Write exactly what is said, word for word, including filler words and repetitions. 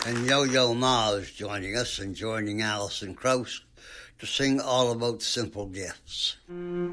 And Yo-Yo Ma is joining us and joining Alison Krauss to sing all about simple gifts.